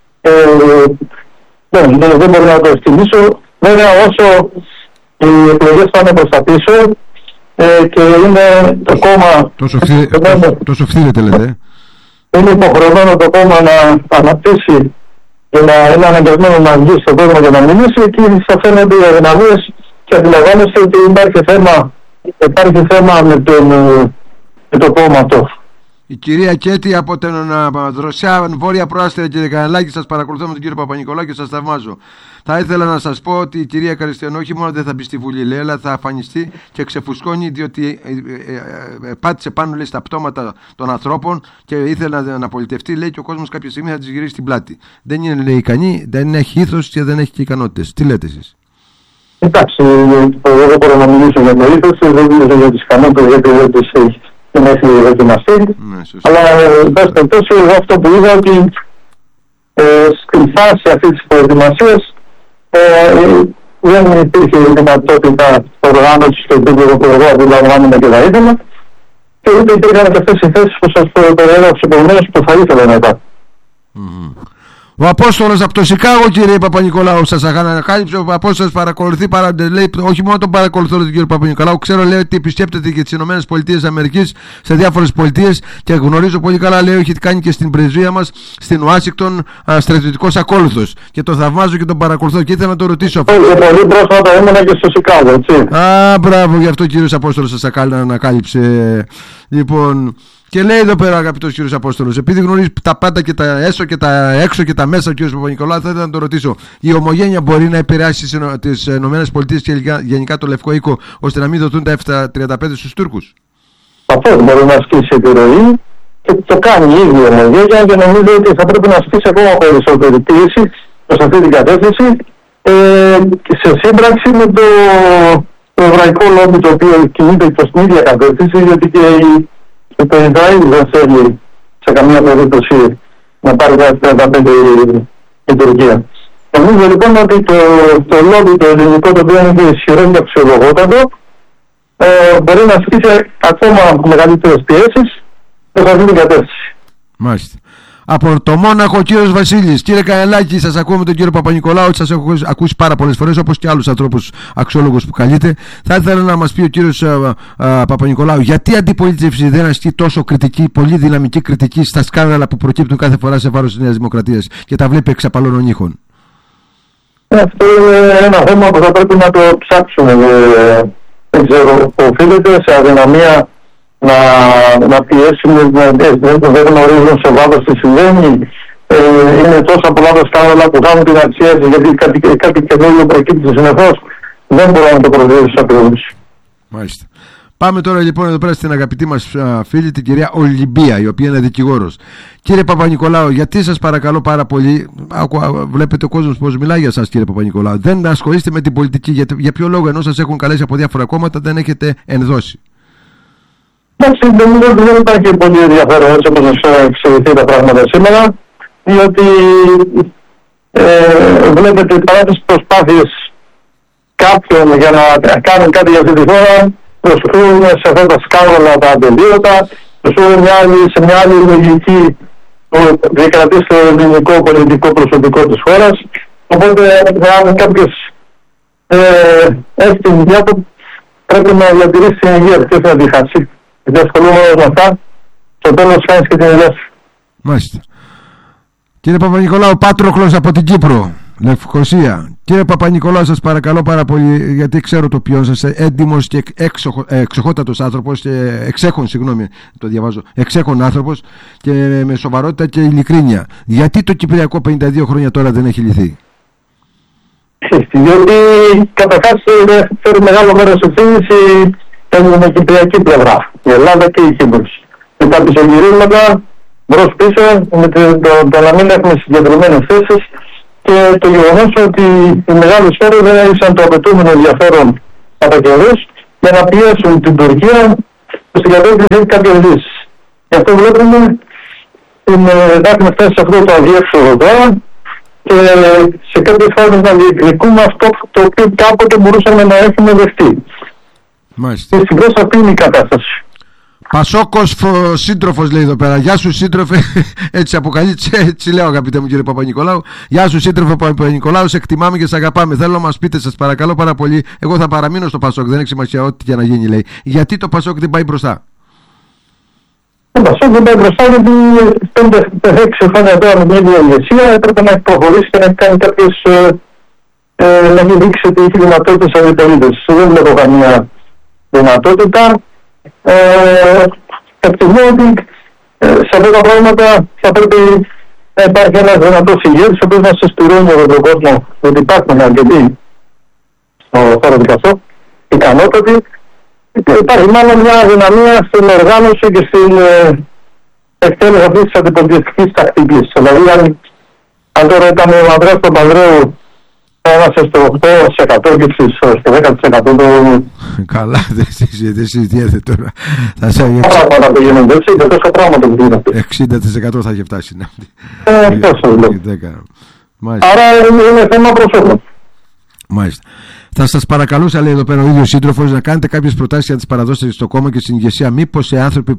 Δεν μπορώ να το εκτιμήσω. Βέβαια, όσο οι εκλογές πάνε προς τα πίσω και είναι το κόμμα. Τόσο φθήρεται, λέτε. Είναι υποχρεωμένο το κόμμα να αναπτύσσει και να είναι αναγκασμένο να βγει στον κόσμο και να μιλήσει. Εκεί θα φαίνονται οι αδυναμίες και αντιλαμβάνεστε ότι υπάρχει θέμα με το κόμμα αυτό. Η κυρία Κέτη από την Δροσιά, Βόρεια Προάστια, κύριε Κανελάκη, σας παρακολουθώ με τον κύριο Παπα-Νικολάου και σας θαυμάζω. Θα ήθελα να σας πω ότι η κυρία Καριστιανό όχι μόνο δεν θα μπει στη Βουλή, λέει, αλλά θα αφανιστεί και ξεφουσκώνει, διότι πάτησε πάνω, λέει, στα πτώματα των ανθρώπων και ήθελε να πολιτευτεί, λέει, και ο κόσμος κάποια στιγμή θα της γυρίσει την πλάτη. Δεν είναι, λέει, ικανή, δεν έχει ήθος και δεν έχει και ικανότητες. Τι λέτε εσείς? Εντάξει, εγώ δεν μπορώ να μιλήσω για το ήθος, δεν μιλήσω για τις ικανότητες, γιατί δεν τις έχει. Δεν έχει δοκιμαστεί, αλλά εν πάση περιπτώσει εγώ αυτό που είδα ότι στην φάση αυτή της προετοιμασίας δεν υπήρχε δυνατότητα οργάνωσης στο επίπεδο που εγώ αντιλαμβάνομαι και θα ήθελα και ούτε υπήρχαν και αυτές οι θέσεις που σας περιέγραψα προηγουμένως που θα ήθελα να υπάρχουν. Ο Απόστολος από το Σικάγο, κύριε Παπα-Νικολάου, σας ανακάλυψε. Ο Απόστολος σας παρακολουθεί, λέει, όχι μόνο τον παρακολουθώ τον κύριο Παπα-Νικολάου, ξέρω, λέει, ότι επισκέπτεται και τις ΗΠΑ σε διάφορες πολιτείες και γνωρίζω πολύ καλά, λέει, έχει κάνει και στην πρεσβεία μας στην Ουάσιγκτον στρατιωτικός ακόλουθος. Και τον θαυμάζω και τον παρακολουθώ και ήθελα να το ρωτήσω. Πολύ πρόσφατα ήμουνα και στο Σικάγο, έτσι. Μπράβο, γι' αυτό ο κύριος Απόστολος σας ανακάλυψε. Λοιπόν. Και λέει εδώ πέρα, αγαπητός κύριος Απόστολος, επειδή γνωρίζει τα πάντα και τα έσω και τα έξω και τα μέσα ο κύριος Παπα-Νικολάου, θα ήθελα να το ρωτήσω. Η ομογένεια μπορεί να επηρεάσει τις ΗΠΑ και γενικά το Λευκό Οίκο, ώστε να μην δοθούν τα F-35 στους Τούρκους? Αυτό μπορεί να ασκήσει επιρροή και το κάνει η ίδια η ομογένεια και νομίζω ότι θα πρέπει να ασκήσει ακόμα περισσότερη πίεση προς αυτή την κατεύθυνση και σε σύμπραξη με το εβραϊκό λόμπι το οποίο κινείται προς την ίδια κατεύθυνση, γιατί και το Ισραήλ δεν θέλει σε καμία περίπτωση να πάρει τα F-35 η Τουρκία. Νομίζω λοιπόν ότι το λόμπι το ελληνικό, το οποίο είναι ισχυρό και αξιολογότατο, μπορεί να ασκήσει ακόμα μεγαλύτερες πιέσεις προς αυτή την κατεύθυνση. Μάλιστα. Από το Μόναχο, ο κύριος Βασίλης. Κύριε Κανελάκη, σας ακούω με τον κύριο Παπα-Νικολάου, σας έχω ακούσει πάρα πολλές φορές, όπως και άλλους ανθρώπους αξιόλογους που καλείτε. Θα ήθελα να μας πει ο κύριος Παπα-Νικολάου, γιατί η αντιπολίτευση δεν ασκεί τόσο κριτική, πολύ δυναμική κριτική στα σκάνδαλα που προκύπτουν κάθε φορά σε βάρος της Νέας Δημοκρατίας και τα βλέπει εξ απαλών ήχων? Αυτό είναι ένα θέμα που θα πρέπει να το ψάξουμε. Δεν ξέρω, οφείλεται σε αδυναμία να πιέσουμε, δεν γνωρίζουν σε βάθος τι συμβαίνει. Είναι τόσα πολλά τα σκάνδαλα που κάνουν την αξία, γιατί κάτι καινούργιο προκύπτει συνεχώς. Δεν μπορώ να το προσδιορίσω ακριβώς. Μάλιστα. Πάμε τώρα λοιπόν εδώ πέρα στην αγαπητή μας φίλη, την κυρία Ολυμπία, η οποία είναι δικηγόρος. Κύριε Παπα-Νικολάου, γιατί σας παρακαλώ πάρα πολύ, βλέπετε ο κόσμος πως μιλάει για σας, κύριε Παπα-Νικολάου, δεν ασχολείστε με την πολιτική? Για ποιο λόγο, ενώ σας έχουν καλέσει από διάφορα κόμματα, δεν έχετε ενδώσει? Εντάξει, νομίζω ότι δεν υπάρχει πολύ ενδιαφέρον έτσι όπως μας εξηγηθεί τα πράγματα σήμερα, διότι βλέπετε παρά τις προσπάθειες κάποιων για να κάνουν κάτι για αυτή τη χώρα, προσφύγουν σε αυτά τα σκάνδαλα τα ατελείωτα, προσφύγουν σε μια άλλη λογική που διακρατεί στο ελληνικό πολιτικό προσωπικό της χώρας. Οπότε αν κάποιος έχει την υγεία του, πρέπει να διατηρήσει την υγεία του και όχι να τη χάσει. Γιατί ασχολούμαι με αυτά, στο τέλος χάνεις και την υγεία σου. Μάλιστα. Κύριε Παπα-Νικολάου, Πάτροκλος από την Κύπρο, Λευκοσία. Κύριε Παπα-Νικολάου, σας παρακαλώ πάρα πολύ, γιατί ξέρω το ποιόν σας, έντιμος και εξοχότατος άνθρωπος, το διαβάζω, εξέχον άνθρωπος και με σοβαρότητα και ειλικρίνεια. Γιατί το Κυπριακό 52 χρόνια τώρα δεν έχει λυθεί? Διότι καταρχάς φέρει μεγάλο μέρος ευθύνης η κυπριακή πλευρά, η Ελλάδα και η Κύπρος. Και τα πισωγυρίσματα μπρος πίσω με το να μην έχουμε συγκεκριμένες θέσεις και το γεγονός ότι οι μεγάλες χώρες δεν έδειξαν το απαιτούμενο ενδιαφέρον κατά καιρούς για να πιέσουν την Τουρκία στην κατεύθυνση κάποιες λύσεις. Γι' αυτό βλέπουμε να έχουμε φτάσει σε αυτό το αδιέξοδο τώρα και σε κάποιες φάσεις να διεκδικούμε αυτό το οποίο κάποτε μπορούσαμε να έχουμε δεχτεί. Μάλιστα. Δυστυχώς αυτή είναι η κατάσταση. Πασόκος σύντροφος λέει εδώ πέρα. Γεια σου σύντροφε. Έτσι αποκαλείται, έτσι λέω αγαπητέ μου κύριε Παπα-Νικολάου. Γεια σου σύντροφε Παπα-Νικολάου. Σε εκτιμάμε και σε αγαπάμε. Θέλω να μας πείτε, σας παρακαλώ πάρα πολύ. Εγώ θα παραμείνω στο Πασόκ. Δεν έχει σημασία ό,τι και να γίνει, λέει. Γιατί το Πασόκ δεν πάει μπροστά? Το Πασόκ δεν πάει μπροστά γιατί 5-6 χρόνια τώρα με την ίδια ηγεσία έπρεπε να έχει προχωρήσει και να έχει κάνει κάποιες. Να μην δείξει ότι έχει δυνατότητες αντιπολίτες. Δεν βλέπω καμία δυνατότητα. Εκτιμώ ότι σε αυτά τα πράγματα θα πρέπει να υπάρχει ένας δυνατός ηγέτης ο οποίος να συσπηρώνει όλο τον κόσμο ότι υπάρχουν αρκετοί στο χώρο του Πασόκ, ικανότατοι, και υπάρχει μάλλον μια αδυναμία στην οργάνωση και στην εκτέλεση αυτής της αντιπολιτευτικής τακτικής. Δηλαδή αν τώρα ήταν ο Ανδρέας Παπανδρέου είμαστε στο 8% και στο 10% του... Καλά, δεν συζητιέται τώρα. Πράγματα που γίνονται έτσι και τόσο πράγματα που γίνονται. 60% θα είχε φτάσει. Τόσο λέω. Άρα είναι θέμα προσώπων. Μάλιστα. Θα σας παρακαλούσα, λέει εδώ πέρα ο ίδιος σύντροφος, να κάνετε κάποιες προτάσεις για τις παραδόσεις στο κόμμα και στην ηγεσία. Μήπως οι άνθρωποι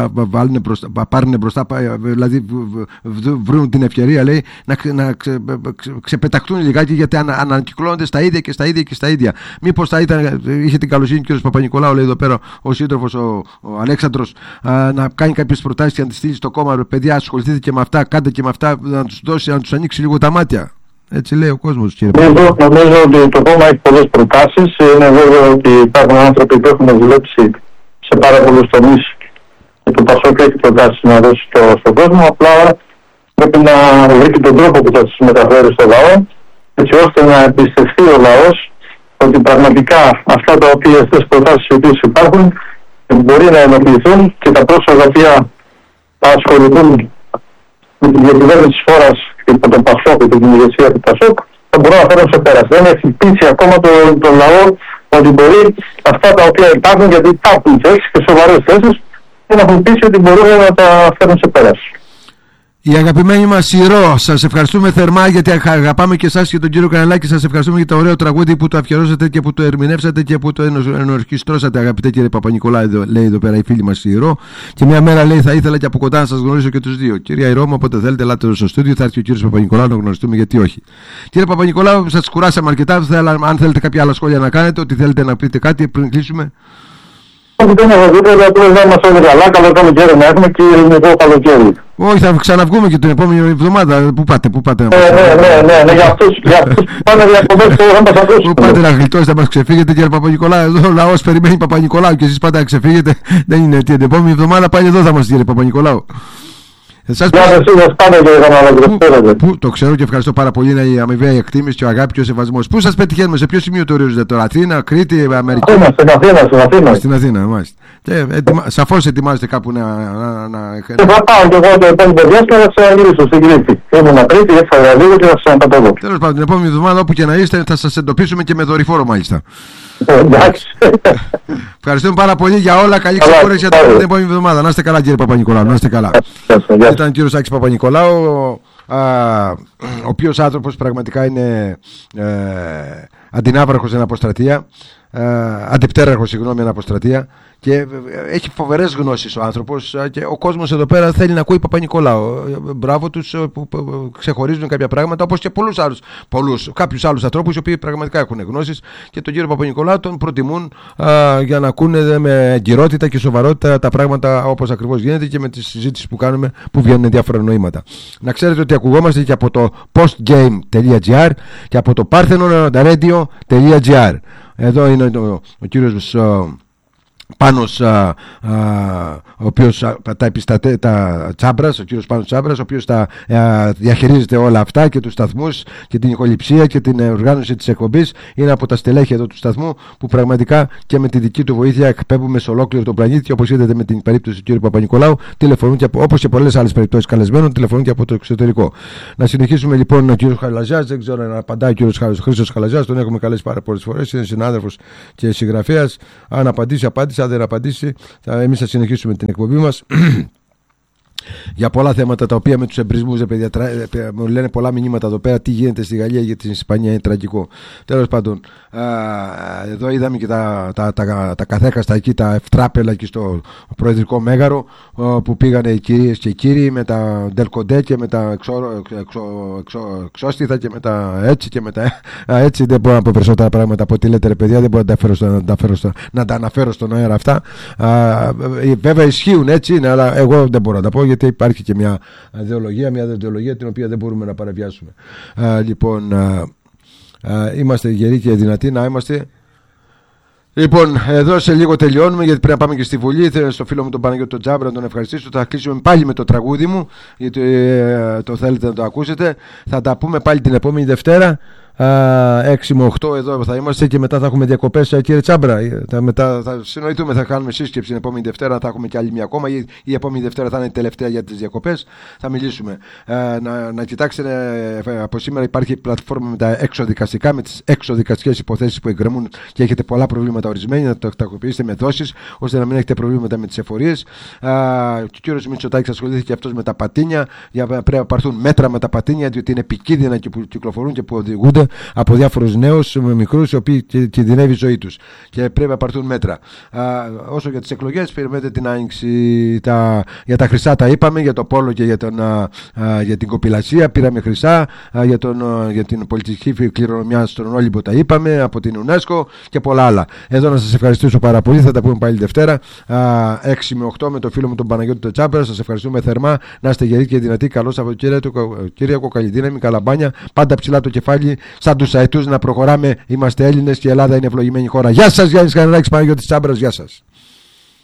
πάρουν μπροστά, δηλαδή βρουν την ευκαιρία, λέει, να ξεπεταχτούν λιγάκι, γιατί ανακυκλώνονται στα ίδια και στα ίδια και στα ίδια. Μήπως θα είχε την καλοσύνη ο κ. Παπα-Νικολάου, λέει εδώ πέρα ο σύντροφος, ο Αλέξανδρος, να κάνει κάποιες προτάσεις και να τις στείλει στο κόμμα. Παιδιά, ασχοληθείτε και με αυτά, κάντε και με αυτά, να τους δώσει, να τους ανοίξει λίγο τα μάτια. Έτσι λέει ο κόσμος, κύριε. Νομίζω ότι το κόμμα έχει πολλές προτάσεις. Είναι βέβαιο ότι υπάρχουν άνθρωποι που έχουν δουλέψει σε πάρα πολλούς τομείς και το Πασόκ έχει προτάσεις να δώσει στον κόσμο. Απλά πρέπει να βρει και τον τρόπο που θα τις μεταφέρει στο λαό, έτσι ώστε να εμπιστευτεί ο λαός ότι πραγματικά αυτά τα οποία αυτές προτάσεις οι οποίες υπάρχουν μπορεί να ενοποιηθούν και τα πρόσωπα τα οποία θα ασχοληθούν με την διακυβέρνηση της χώρας υπό τον Πασόκ και την ηγεσία του Πασόκ θα μπορούν να φέρουν σε πέρας. Δεν έχει πείσει ακόμα τον λαό ότι μπορεί αυτά τα οποία υπάρχουν, γιατί υπάρχουν θέσεις και σοβαρές θέσεις, και να έχουν πείσει ότι μπορούν να τα φέρουν σε πέρας. Η αγαπημένη μας Ηρώ, σας ευχαριστούμε θερμά, γιατί αγαπάμε και εσάς και τον κύριο Κανελάκη. Σας ευχαριστούμε για το ωραίο τραγούδι που το αφιερώσατε και που το ερμηνεύσατε και που το ενορχιστρώσατε, αγαπητέ κύριε Παπα-Νικολάου, λέει εδώ πέρα η φίλη μας Ηρώ. Και μια μέρα, λέει, θα ήθελα και από κοντά να σας γνωρίσω και τους δύο. Κυρία Ηρώ, όποτε θέλετε, ελάτε στο στούντιο, θα έρθει ο κύριος Παπα-Νικολάου να γνωριστούμε, γιατί όχι. Κύριε Παπα-Νικολάου, σας κουράσαμε αρκετά. Αν θέλετε κάποια άλλα σχόλια να κάνετε, ότι θέλετε να πείτε κάτι πριν κλείσουμε. Δεν έχω τίποτα, απλώς να είμαστε όλοι καλά. Καλό καλοκαίρι να έχουμε και ειρηνικό καλοκαίρι. Όχι, θα ξαναβγούμε και την επόμενη εβδομάδα. Πού πάτε? Ναι, για αυτούς που πάνε διακοπές και θα μας ακούσουν. Πού πάτε να γλιτώσετε, θα μας ξεφύγετε, κύριε Παπα-Νικολάου? Εδώ ο λαός περιμένει Παπα-Νικολάου και εσείς πάτε να ξεφύγετε. Δεν είναι την επόμενη εβδομάδα πάλι εδώ θα είμαστε, κύριε Παπα-Νικολάου. Το ξέρω και ευχαριστώ πάρα πολύ. Είναι η αμοιβαία εκτίμηση και ο αγάπη και ο σεβασμός. Πού σας πετυχαίνουμε, σε ποιο σημείο το ορίζετε τώρα? Αθήνα, Κρήτη, Αμερική? Στην Αθήνα, μάλιστα. Σαφώς ετοιμάζετε κάπου να. Θα πάω και εγώ το επόμενο διάστημα να ξαναγυρίσω στην Κρήτη. Ήμουν Κρήτη, έφταγα λίγο και θα ξαναπατώ. Τέλος πάντων, την επόμενη εβδομάδα, όπου και να είστε, θα σας εντοπίσουμε και με δορυφόρο μάλιστα. Ευχαριστούμε πάρα πολύ για όλα. Καλή ξεκούραση για την επόμενη εβδομάδα. Να είστε καλά, κύριε Παπα-Νικολάου. Να είστε καλά. Ήταν ο κύριος Άκης Παπα-Νικολάου, ο οποίος άνθρωπος πραγματικά είναι αντινάβραχος εν αποστρατεία, αντιπτέραρχος, συγγνώμη, εν αποστρατεία, Και έχει φοβερές γνώσεις ο άνθρωπος και ο κόσμος εδώ πέρα θέλει να ακούει Παπα-Νικολάου. Μπράβο τους που ξεχωρίζουν κάποια πράγματα, όπως και κάποιους άλλους ανθρώπους οι οποίοι πραγματικά έχουν γνώσεις και τον κύριο Παπα-Νικολάου τον προτιμούν για να ακούνε με εγκυρότητα και σοβαρότητα τα πράγματα όπως ακριβώς γίνεται και με τη συζήτηση που κάνουμε που βγαίνουν διάφορα νοήματα. Να ξέρετε ότι ακουγόμαστε και από το postgame.gr και από το parthenon.radio.gr. Εδώ είναι ο κύριος Πάνος, ο οποίος τα Τσάμπρας, ο κύριος Πάνος Τσάμπρας, ο οποίος τα διαχειρίζεται όλα αυτά και τους σταθμούς και την ηχοληψία και την οργάνωση της εκπομπής. Είναι από τα στελέχη εδώ του σταθμού που πραγματικά και με τη δική του βοήθεια εκπέμπουμε σε ολόκληρο τον πλανήτη. Και όπως είδατε με την περίπτωση του κ. Παπα-Νικολάου, τηλεφωνούν και όπως και πολλές άλλες περιπτώσεις καλεσμένων, τηλεφωνούν και από το εξωτερικό. Να συνεχίσουμε λοιπόν. Ο κ. Χαλαζιάς, δεν ξέρω αν απαντάει ο κ. Χρήστος Χαλαζιάς, τον έχουμε καλέσει πάρα πολλές φορές. Είναι συνάδελφος και συγγραφέας. Αν απαντήσει, απάντησε. Αν δεν απαντήσει, εμείς θα συνεχίσουμε την εκπομπή μας για πολλά θέματα τα οποία με τους εμπρισμούς, παιδιά, μου λένε πολλά μηνύματα εδώ πέρα τι γίνεται στη Γαλλία για την Ισπανία, είναι τραγικό. Τέλος πάντων, εδώ είδαμε και τα καθέκαστα εκεί, τα ευτράπελα εκεί στο Προεδρικό Μέγαρο που πήγανε οι κυρίες και οι κύριοι με τα ντελκοντέ και με τα εξώστιθα και με τα έτσι και με τα έτσι. Δεν μπορώ να πω περισσότερα πράγματα από ό,τι λέτε, ρε παιδιά, δεν μπορώ να τα αναφέρω στον αέρα αυτά. Βέβαια ισχύουν, έτσι είναι, αλλά εγώ δεν μπορώ να τα πω γιατί υπάρχει και μια ιδεολογία την οποία δεν μπορούμε να παραβιάσουμε. Λοιπόν, είμαστε γεροί και δυνατοί να είμαστε. Λοιπόν, εδώ σε λίγο τελειώνουμε γιατί πρέπει να πάμε και στη Βουλή. Θέλω στο φίλο μου τον Παναγιώτη τον Τζάμπρα να τον ευχαριστήσω. Θα κλείσουμε πάλι με το τραγούδι μου, γιατί το θέλετε να το ακούσετε. Θα τα πούμε πάλι την επόμενη Δευτέρα. 6 με 8 εδώ θα είμαστε και μετά θα έχουμε διακοπές, κύριε Τσάμπρα. Μετά θα συνοηθούμε, θα κάνουμε σύσκεψη την επόμενη Δευτέρα. Θα έχουμε και άλλη μια ακόμα. Η επόμενη Δευτέρα θα είναι η τελευταία για τις διακοπές. Θα μιλήσουμε. Να κοιτάξετε, από σήμερα υπάρχει πλατφόρμα με τα εξωδικαστικά, με τις εξωδικαστικές υποθέσεις που εκκρεμούν και έχετε πολλά προβλήματα ορισμένοι. Να το τακτοποιήσετε με δόσεις ώστε να μην έχετε προβλήματα με τις εφορίες. Ο κύριος Μητσοτάκης ασχολήθηκε αυτός με τα πατίνια. Πρέπει να πάρθουν μέτρα με τα πατίνια, διότι είναι επικίνδυνα και που κυκλοφορούν και που οδηγούνται από διάφορους νέους μικρούς οι οποίοι κινδυνεύει η ζωή τους και πρέπει να πάρθουν μέτρα. Όσο για τις εκλογές, περιμένετε την άνοιξη. Για τα χρυσά τα είπαμε, για το πόλο και για την κοπηλασία πήραμε χρυσά, για την πολιτική κληρονομιά στον Όλυμπο τα είπαμε από την UNESCO και πολλά άλλα. Εδώ να σας ευχαριστήσω πάρα πολύ. Θα τα πούμε πάλι Δευτέρα 6 με 8 με το φίλο μου τον Παναγιώτη τον Τσάμπρα. Σας ευχαριστούμε θερμά. Να είστε γεροί και δυνατοί. Καλό Σαββατοκύριακο, καλή δύναμη, καλαμπάνια, πάντα ψηλά το κεφάλι. Σαν τους αετούς να προχωράμε, είμαστε Έλληνες και η Ελλάδα είναι ευλογημένη χώρα. Γεια σας, Γιάννης Κανελάκης, Παναγιώτης Τσάμπρας, γεια σας.